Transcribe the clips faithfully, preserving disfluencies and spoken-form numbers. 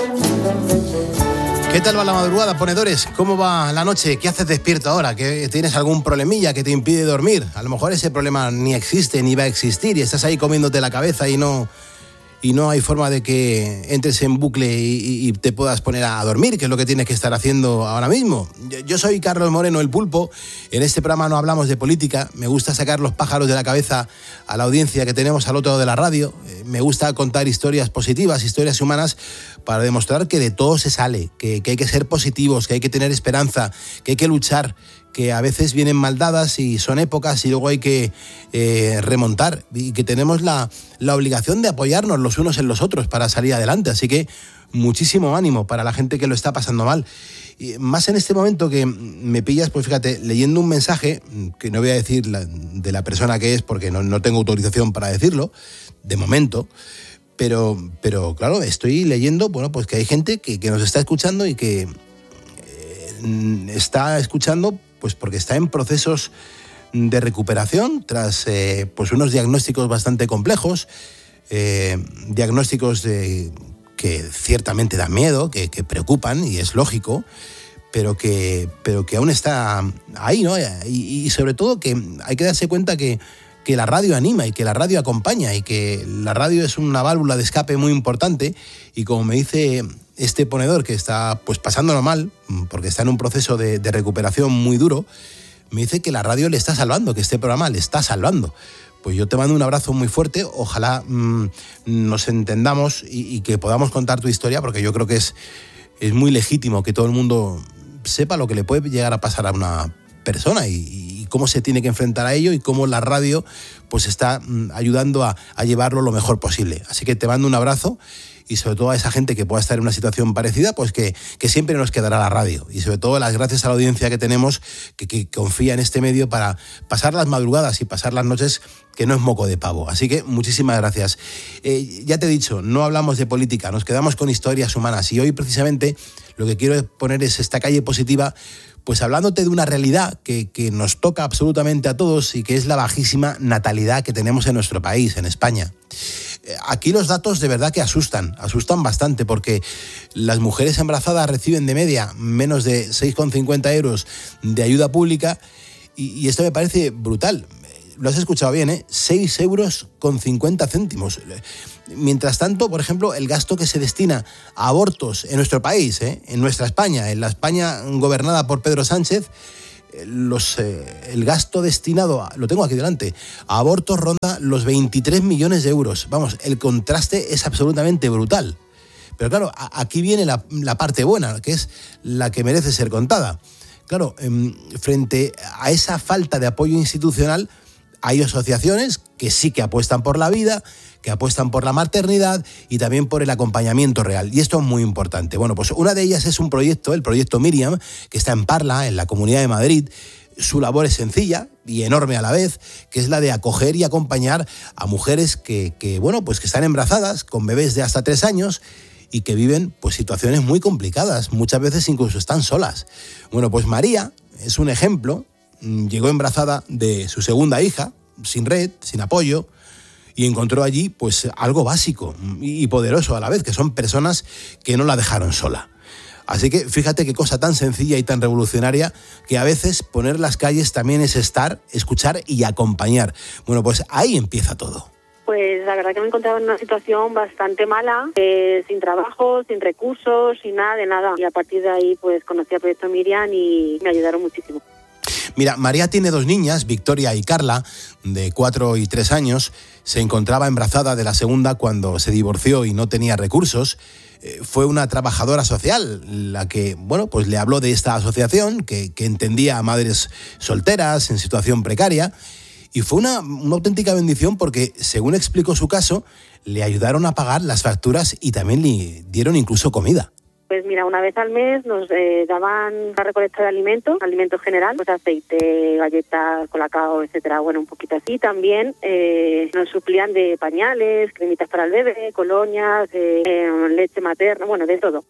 ¿Qué tal va la madrugada, ponedores? ¿Cómo va la noche? ¿Qué haces despierto ahora? ¿Que tienes algún problemilla que te impide dormir? A lo mejor ese problema ni existe ni va a existir y estás ahí comiéndote la cabeza y no, y no hay forma de que entres en bucle y, y te puedas poner a dormir, que es lo que tienes que estar haciendo ahora mismo. Yo, yo soy Carlos Moreno, el Pulpo. En este programa no hablamos de política. Me gusta sacar los pájaros de la cabeza a la audiencia que tenemos al otro lado de la radio. Me gusta contar historias positivas, historias humanas, para demostrar que de todo se sale, que, que hay que ser positivos, que hay que tener esperanza, que hay que luchar, que a veces vienen mal dadas y son épocas y luego hay que eh, remontar y que tenemos la, la obligación de apoyarnos los unos en los otros para salir adelante. Así que muchísimo ánimo para la gente que lo está pasando mal. Y más en este momento que me pillas, pues fíjate, leyendo un mensaje, que no voy a decir la, de la persona que es porque no, no tengo autorización para decirlo, de momento, pero, pero claro, estoy leyendo, bueno, pues que hay gente que, que nos está escuchando y que eh, está escuchando pues porque está en procesos de recuperación tras eh, pues unos diagnósticos bastante complejos, eh, diagnósticos de, que ciertamente dan miedo, que, que preocupan y es lógico, pero que, pero que aún está ahí, ¿no? Y, y sobre todo que hay que darse cuenta que, que la radio anima y que la radio acompaña y que la radio es una válvula de escape muy importante y como me dice este ponedor que está pues pasándolo mal, porque está en un proceso de, de recuperación muy duro, me dice que la radio le está salvando, que este programa le está salvando. Pues yo te mando un abrazo muy fuerte, ojalá mmm, nos entendamos y, y que podamos contar tu historia, porque yo creo que es, es muy legítimo que todo el mundo sepa lo que le puede llegar a pasar a una persona y, y cómo se tiene que enfrentar a ello y cómo la radio pues está mmm, ayudando a, a llevarlo lo mejor posible. Así que te mando un abrazo. Y sobre todo a esa gente que pueda estar en una situación parecida, pues que, que siempre nos quedará la radio. Y sobre todo las gracias a la audiencia que tenemos, que, que confía en este medio para pasar las madrugadas y pasar las noches, que no es moco de pavo. Así que muchísimas gracias. Eh, ya te he dicho, no hablamos de política, nos quedamos con historias humanas. Y hoy precisamente lo que quiero poner es esta calle positiva, pues hablándote de una realidad que, que nos toca absolutamente a todos y que es la bajísima natalidad que tenemos en nuestro país, en España. Aquí los datos de verdad que asustan, asustan bastante porque las mujeres embarazadas reciben de media menos de seis coma cincuenta euros de ayuda pública y, y esto me parece brutal. Lo has escuchado bien, ¿eh? seis euros con cincuenta céntimos. Mientras tanto, por ejemplo, el gasto que se destina a abortos en nuestro país, ¿eh? en nuestra España, en la España gobernada por Pedro Sánchez, Los, eh, el gasto destinado, a, lo tengo aquí delante, a abortos ronda los veintitrés millones de euros. Vamos, el contraste es absolutamente brutal. Pero claro, a, aquí viene la, la parte buena, que es la que merece ser contada. Claro, eh, frente a esa falta de apoyo institucional, hay asociaciones que sí que apuestan por la vida, que apuestan por la maternidad y también por el acompañamiento real. Y esto es muy importante. Bueno, pues una de ellas es un proyecto, el proyecto Miriam, que está en Parla, en la Comunidad de Madrid. Su labor es sencilla y enorme a la vez, que es la de acoger y acompañar a mujeres que, que bueno, pues que están embarazadas con bebés de hasta tres años y que viven pues situaciones muy complicadas. Muchas veces incluso están solas. Bueno, pues María es un ejemplo. Llegó embarazada de su segunda hija, sin red, sin apoyo, y encontró allí pues algo básico y poderoso a la vez, que son personas que no la dejaron sola. Así que fíjate qué cosa tan sencilla y tan revolucionaria, que a veces poner las calles también es estar, escuchar y acompañar. Bueno, pues ahí empieza todo. Pues la verdad que me encontraba en una situación bastante mala, eh, sin trabajo, sin recursos, sin nada de nada. Y a partir de ahí pues conocí al proyecto Miriam y me ayudaron muchísimo. Mira, María tiene dos niñas, Victoria y Carla, de cuatro y tres años. Se encontraba embarazada de la segunda cuando se divorció y no tenía recursos. Eh, fue una trabajadora social la que, bueno, pues le habló de esta asociación que, que entendía a madres solteras en situación precaria. Y fue una, una auténtica bendición porque, según explicó su caso, le ayudaron a pagar las facturas y también le dieron incluso comida. Pues mira, una vez al mes nos eh, daban la recolecta de alimentos, alimentos general, pues aceite, galletas, colacao, etcétera. Bueno, un poquito así. También eh, nos suplían de pañales, cremitas para el bebé, colonias, eh, eh, leche materna, bueno, de todo.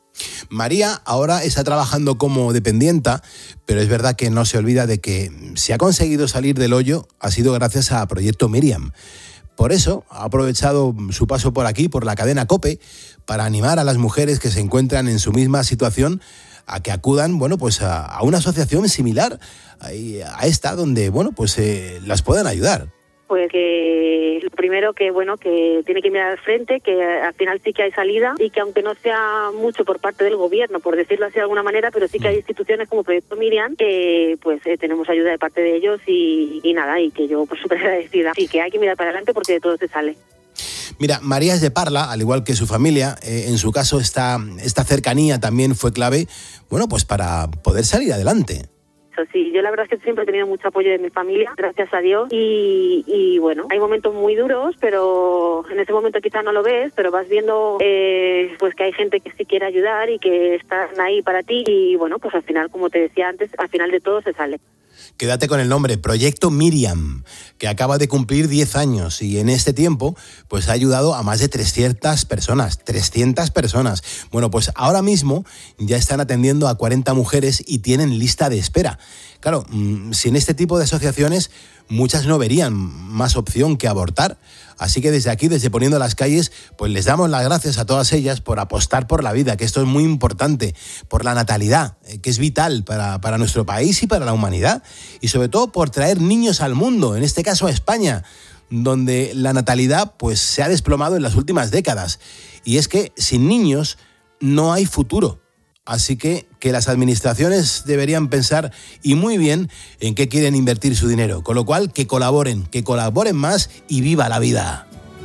María ahora está trabajando como dependienta, pero es verdad que no se olvida de que si ha conseguido salir del hoyo ha sido gracias a Proyecto Miriam. Por eso ha aprovechado su paso por aquí, por la cadena COPE, para animar a las mujeres que se encuentran en su misma situación a que acudan, bueno, pues a, a una asociación similar a, a esta, donde, bueno, pues eh, las puedan ayudar. Pues que lo primero que bueno que tiene que mirar al frente, que al final sí que hay salida y que aunque no sea mucho por parte del gobierno, por decirlo así de alguna manera, pero sí que hay instituciones como Proyecto Miriam que pues eh, tenemos ayuda de parte de ellos y, y nada, y que yo pues súper agradecida. Sí, que hay que mirar para adelante porque de todo se sale. Mira, María es de Parla, al igual que su familia. Eh, en su caso, esta, esta cercanía también fue clave, bueno, pues para poder salir adelante. Sí, yo la verdad es que siempre he tenido mucho apoyo de mi familia, gracias a Dios, y, y bueno, hay momentos muy duros, pero en ese momento quizás no lo ves, pero vas viendo eh, pues que hay gente que sí quiere ayudar y que están ahí para ti, y bueno, pues al final, como te decía antes, al final de todo se sale. Quédate con el nombre, Proyecto Miriam, que acaba de cumplir diez años y en este tiempo pues ha ayudado a más de trescientas personas, trescientas personas. Bueno, pues ahora mismo ya están atendiendo a cuarenta mujeres y tienen lista de espera. Claro, sin este tipo de asociaciones muchas no verían más opción que abortar. Así que desde aquí, desde Poniendo las Calles, pues les damos las gracias a todas ellas por apostar por la vida, que esto es muy importante, por la natalidad, que es vital para, para nuestro país y para la humanidad, y sobre todo por traer niños al mundo, en este caso a España, donde la natalidad pues se ha desplomado en las últimas décadas. Y es que sin niños no hay futuro. Así que, que las administraciones deberían pensar, y muy bien, en qué quieren invertir su dinero. Con lo cual, que colaboren, que colaboren más y viva la vida.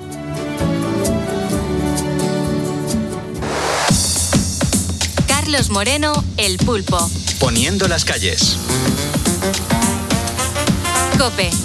Carlos Moreno, El Pulpo. Poniendo las calles. COPE,